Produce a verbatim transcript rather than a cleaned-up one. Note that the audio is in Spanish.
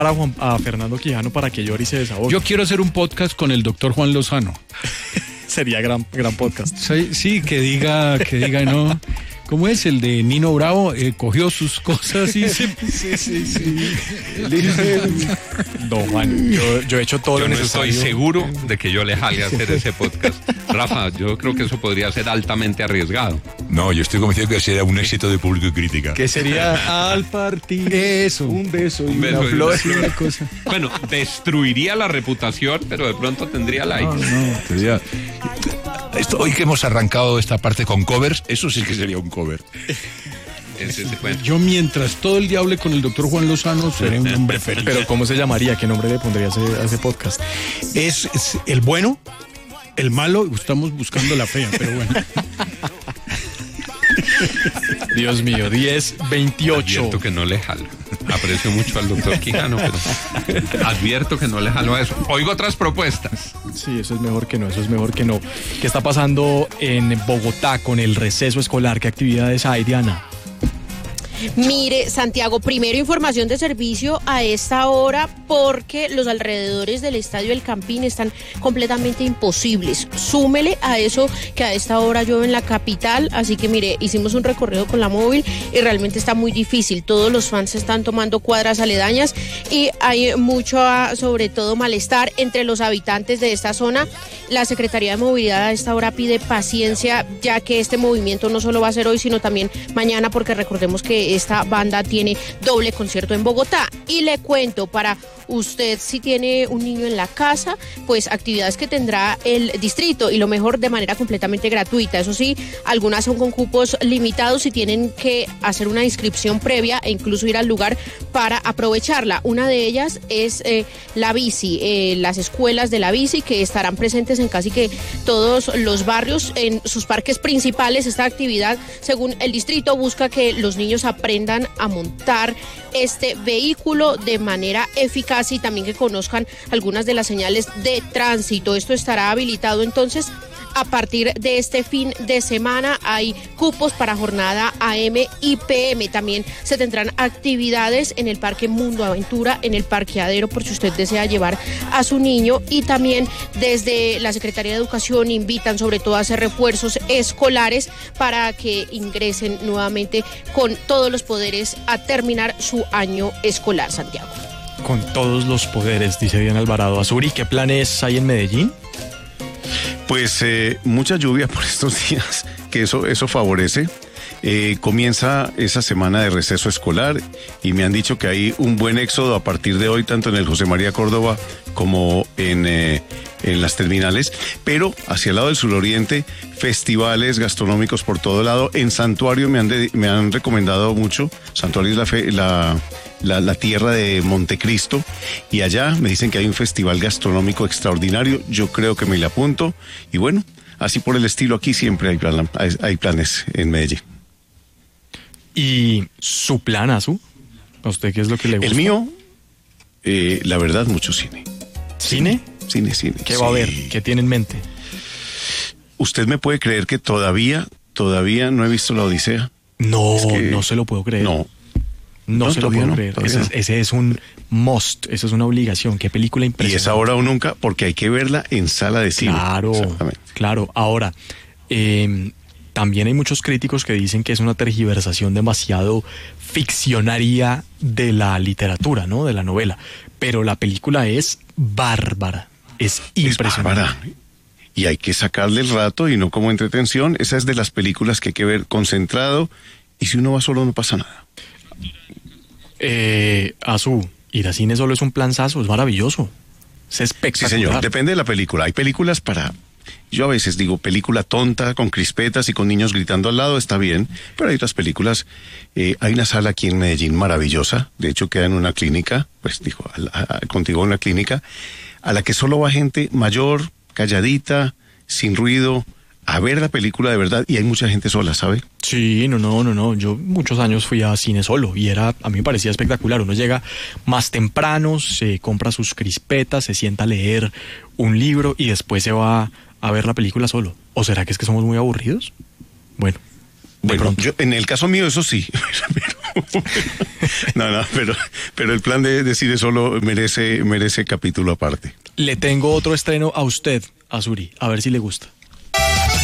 a, Juan, a Fernando Quijano para que llore y se desahogue. Yo quiero hacer un podcast con el doctor Juan Lozano. Sería gran, gran podcast. Sí, sí, que diga, que diga, no. ¿Cómo es? El de Nino Bravo, eh, cogió sus cosas y se... Sí, sí, sí. No, Juan, yo, yo he hecho todo yo lo no necesario. estoy seguro de que yo le jale a hacer ese podcast. Rafa, yo creo que eso podría ser altamente arriesgado. No, yo estoy convencido que sería un éxito de público y crítica. Que sería al partir Eso. un beso y Un beso una y flor. una Una cosa. Bueno, destruiría la reputación, pero de pronto tendría likes. No, no, sería... Esto, hoy que hemos arrancado esta parte con covers, eso sí que sería un cover. Es ese cuento. Yo mientras todo el día hable con el doctor Juan Lozano seré un hombre feliz. Pero ¿cómo se llamaría? ¿Qué nombre le pondría a ese, a ese podcast? Es, es el bueno, el malo, estamos buscando la fea, pero bueno. Dios mío, diez veintiocho. Advierto que no le jalo. Aprecio mucho al doctor Quijano, pero advierto que no le jalo a eso. Oigo otras propuestas. Sí, eso es mejor que no, eso es mejor que no. ¿Qué está pasando en Bogotá con el receso escolar? ¿Qué actividades hay, Diana? Mire, Santiago, primero información de servicio a esta hora porque los alrededores del Estadio El Campín están completamente imposibles. Súmele a eso que a esta hora llueve en la capital, así que mire, hicimos un recorrido con la móvil y realmente está muy difícil. Todos los fans están tomando cuadras aledañas y hay mucho, sobre todo, malestar entre los habitantes de esta zona. La Secretaría de Movilidad a esta hora pide paciencia, ya que este movimiento no solo va a ser hoy, sino también mañana, porque recordemos que esta banda tiene doble concierto en Bogotá. Y le cuento, para usted, si tiene un niño en la casa, pues actividades que tendrá el distrito, y lo mejor de manera completamente gratuita. Eso sí, algunas son con cupos limitados y tienen que hacer una inscripción previa e incluso ir al lugar para aprovecharla. Una de ellas es eh, la bici, eh, las escuelas de la bici, que estarán presentes en casi que todos los barrios, en sus parques principales. Esta actividad, según el distrito, busca que los niños aprendan a montar este vehículo de manera eficaz y también que conozcan algunas de las señales de tránsito. Esto estará habilitado entonces a partir de este fin de semana. Hay cupos para jornada A M y P M. También se tendrán actividades en el Parque Mundo Aventura, en el parqueadero, por si usted desea llevar a su niño. Y también desde la Secretaría de Educación invitan sobre todo a hacer refuerzos escolares para que ingresen nuevamente con todos los poderes a terminar su año escolar, Santiago. Con todos los poderes, dice Diana Alvarado. Azuri, ¿qué planes hay en Medellín? Pues eh, mucha lluvia por estos días, que eso, eso favorece. Eh, comienza esa semana de receso escolar y me han dicho que hay un buen éxodo a partir de hoy, tanto en el José María Córdoba como en, eh, en las terminales, pero hacia el lado del suroriente, festivales gastronómicos por todo lado. En Santuario me han, de, me han recomendado mucho. Santuario es la, fe, la, la, la tierra de Montecristo, y allá me dicen que hay un festival gastronómico extraordinario. Yo creo que me le apunto, y bueno, así por el estilo, aquí siempre hay, plan, hay, hay planes en Medellín. ¿Y su plan, Azu? ¿A usted qué es lo que le gusta? El mío, eh, la verdad, mucho cine. ¿Cine? Cine, cine. ¿Qué sí. va a ver? ¿Qué tiene en mente? ¿Usted me puede creer que todavía, todavía no he visto La Odisea? No, Es que no se lo puedo creer. No. No, No, se lo todavía puedo no, creer. todavía Ese, no. es, ese es un must, eso es una obligación. Qué película Y impresionante. es ahora o nunca, porque hay que verla en sala de cine. Claro, Exactamente. claro. Ahora, eh, también hay muchos críticos que dicen que es una tergiversación demasiado ficcionaria de la literatura, ¿no? De la novela. Pero la película es bárbara, es impresionante. Es bárbara. Y hay que sacarle el rato y no como entretención. Esa es de las películas que hay que ver concentrado, y si uno va solo no pasa nada. Eh, Azu, ir a cine solo es un planzazo, es maravilloso. Es Sí, espectacular. señor, depende de la película. Hay películas para... Yo a veces digo, película tonta, con crispetas y con niños gritando al lado, está bien, pero hay otras películas. Eh, hay una sala aquí en Medellín maravillosa, de hecho queda en una clínica, pues dijo, a, a, contigo en una clínica, a la que solo va gente mayor, calladita, sin ruido, a ver la película de verdad, y hay mucha gente sola, ¿sabe? Sí, no, no, no, no. Yo muchos años fui a cine solo y era, a mí me parecía espectacular. Uno llega más temprano, se compra sus crispetas, se sienta a leer un libro y después se va a ver la película solo. ¿O será que es que somos muy aburridos? Bueno, Bueno, pronto. yo, en el caso mío eso sí. Pero, no, no, pero, pero el plan de, de cine solo merece, merece capítulo aparte. Le tengo otro estreno a usted, Azuri, a ver si le gusta.